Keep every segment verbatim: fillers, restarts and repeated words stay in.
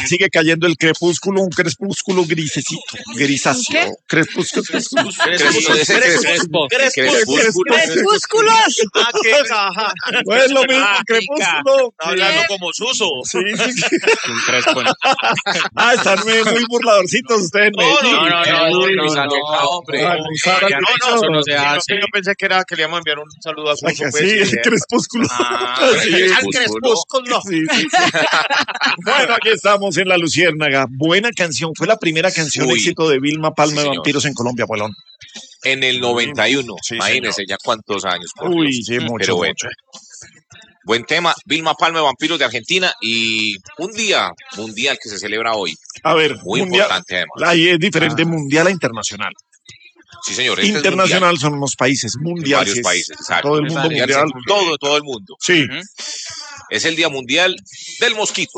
sigue cayendo el crepúsculo, un crepúsculo grisecito, grisáceo. Crepúsculo, crepúsculo. Crepúsculo. Crepúsculos. Ah, qué caja. No es lo mismo, Ah, crepúsculo. Está hablando como Suso. Sí, sí, sí. Un crespo. Ah, están muy, muy burladorcitos ustedes. No, no, No, no, no, no, no, no, hombre. Ah, No, Sara, no, ¿qué no, hizo? no, se sino hace. que yo pensé que era que le íbamos a enviar un saludo a Suso. Ay, pues, sí, y- el crepúsculo. Ah, Sí, al crepúsculo. crepúsculo. Sí, sí, sí. Bueno, aquí estamos en La Luciérnaga. Buena canción. Fue la primera canción Uy. éxito de Vilma Palma Sí, de señor. Vampiros en Colombia, Abuelón. En el noventa y uno, Sí, imagínese ya cuántos años. por Uy, Dios. sí, mucho, Pero bueno, mucho. buen tema. Vilma Palma de Vampiros de Argentina y un día mundial que se celebra hoy. A ver, Muy mundial. importante además. Ahí es diferente Ah. mundial a internacional. Sí, señor. este es Internacional son unos países, mundial, mundial. varios sí es países, exacto. Todo el mundo Mundial, mundial. Todo, todo el mundo. Sí. Es el Día Mundial del Mosquito.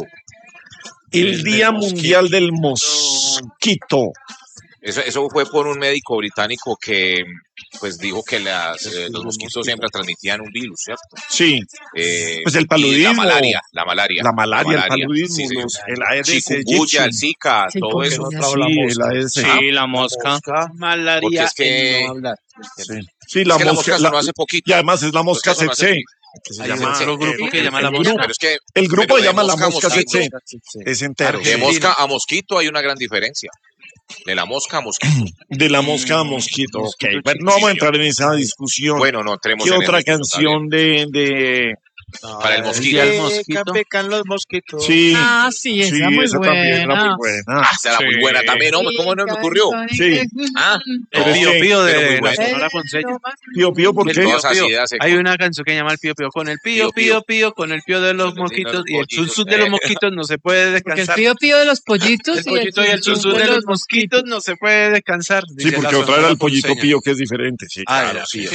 El Día Mundial del Mosquito. Eso, eso fue por un médico británico que pues dijo que las, eh, los mosquitos siempre transmitían un virus, ¿cierto? Sí. Eh, Pues el y paludismo. La malaria, la malaria. La malaria, el paludismo, sí, señor. los- el Aedes Chikungunya, el aegypti. Zika, todo Sí, eso. con- Sí, el Aedes sí, aegypti. la mosca. Porque Malaria es que, en no hablar. Sí, Sí, la es que la mosca. mosca la- sonó hace poquito. y además es la mosca Mosca sonó hace tsetse. poquito. que se Hay llama- otro grupo que Eh, llama la el mosca. grupo- Pero es que El grupo pero se de llama la mosca a mosca mosquito, tsetse. Es entero. de mosca a mosquito hay una gran diferencia. De la mosca a mosquito. De la mosca a mosquito. Ok, bueno, no vamos a entrar en esa discusión. Bueno, no entremos ¿Qué en otra eso, está canción de, de... Para el mosquito. El Eh, mosquito. Pecan los mosquitos. Sí, Ah, sí, esa sí, muy esa también era buena. muy buena. Ah, esa era muy Sí. buena también, hombre. ¿Cómo no me ocurrió? Sí. Ah, El Pero pío es que- pío pero muy de la bueno. Sonora Ponceña. Pío, pío, ¿por El qué? pío, Todas pío. ideas se- Hay una canción que se llama El pío pío con el pío Pío, pío. pío pío con el pío de los mosquitos y el pollitos, susú de los eh. mosquitos no se puede Porque el descansar. pío pío de los pollitos El pollito y el susú de los mosquitos no se puede descansar. Sí, dice la porque otra era Sonora el pollito Ponceña. pío, que es diferente. Sí, Ah, claro, ya, sí. sí.